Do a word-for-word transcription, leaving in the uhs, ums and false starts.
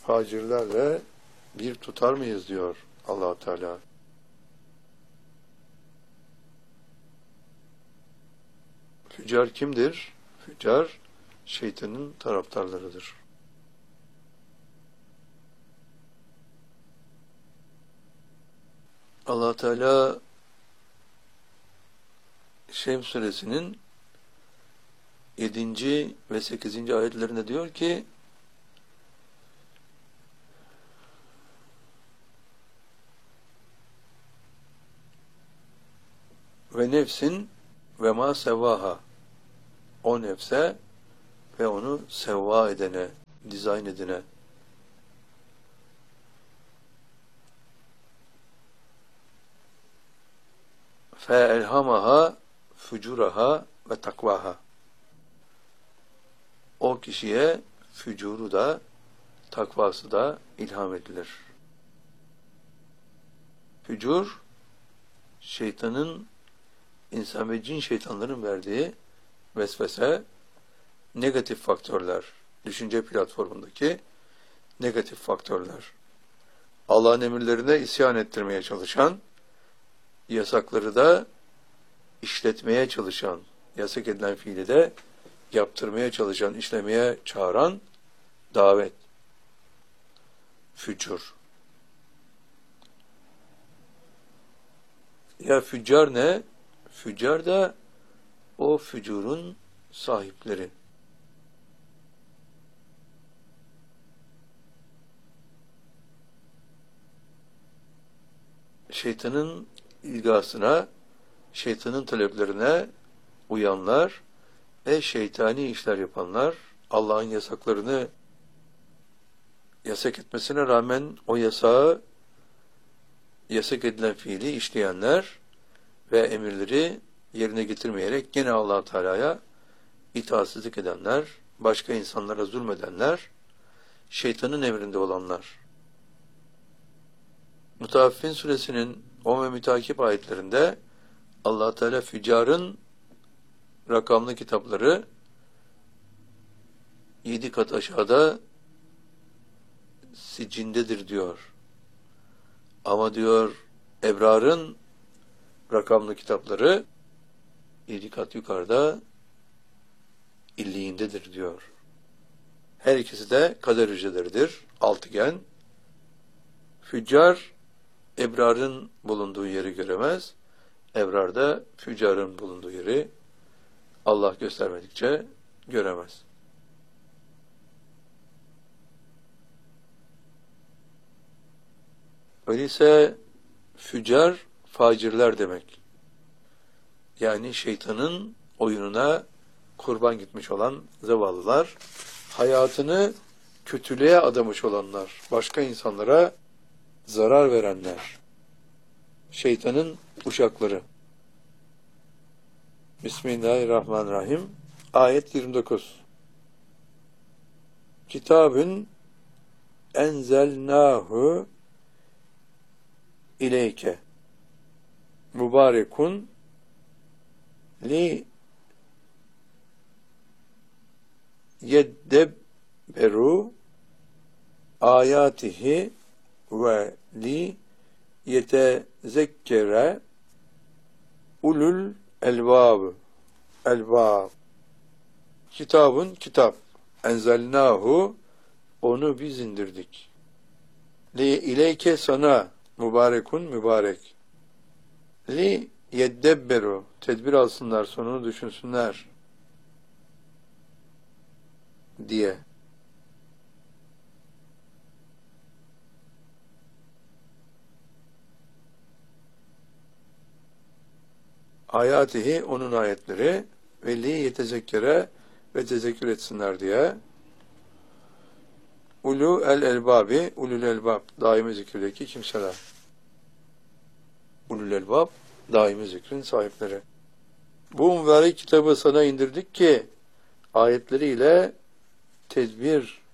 facirlerle bir tutar mıyız diyor Allah Teala. Füccar kimdir? Füccar şeytanın taraftarlarıdır. Allah Teala Şems suresinin yedinci ve sekizinci ayetlerinde diyor ki ve nefsin ve ma sevvaha, o nefse ve onu sevva edene, dizayn edene, fe elhamaha fücuraha ve takvaha, o kişiye fücuru da takvası da ilham edilir. Fücur, şeytanın, insan ve cin şeytanların verdiği vesvese, negatif faktörler, düşünce platformundaki negatif faktörler. Allah'ın emirlerine isyan ettirmeye çalışan, yasakları da işletmeye çalışan, yasak edilen fiili de yaptırmaya çalışan, işlemeye çağıran davet. Fücur. Ya füccar ne? Füccar da o fücurun sahipleri. Şeytanın ilgasına, şeytanın taleplerine uyanlar ve şeytani işler yapanlar, Allah'ın yasaklarını yasak etmesine rağmen o yasağı, yasak edilen fiili işleyenler ve emirleri yerine getirmeyerek gene Allah Teala'ya itaatsizlik edenler, başka insanlara zulmedenler, şeytanın emrinde olanlar. Mutaffifin suresinin on ve mütakip ayetlerinde Allah Teala füccarın rakamlı kitapları yedi kat aşağıda sicindedir diyor. Ama diyor ebrarın rakamlı kitapları yedi kat yukarıda illiğindedir diyor. Her ikisi de kader hücreleridir. Altıgen. Füccar ebrarın bulunduğu yeri göremez. Ebrar da füccarın bulunduğu yeri Allah göstermedikçe göremez. Öyleyse füccar facirler demek. Yani şeytanın oyununa kurban gitmiş olan zavallılar, hayatını kötülüğe adamış olanlar, başka insanlara zarar verenler, şeytanın uşakları. Bismillahirrahmanirrahim. Ayet yirmi dokuz. Kitabın enzelnahu ileyke mübarekun li yeddebberu ayatihi ve li yetezekkere ulul elbab. Elbab. Kitabın kitap. Enzelnahu, onu biz indirdik. Li ileyke, sana, mübarekun, mübarek. Li yeddebberu, tedbir alsınlar, sonunu düşünsünler diye. Ayatihi, onun ayetleri, ve li yetezekkere, ve tezekkür etsinler diye. Ulu el elbabi, ulul elbab, daimi zikirdeki kimseler. Ulul elbab, daimi zikrin sahipleri. Bu mübarek kitabı sana indirdik ki, ayetleriyle tedbir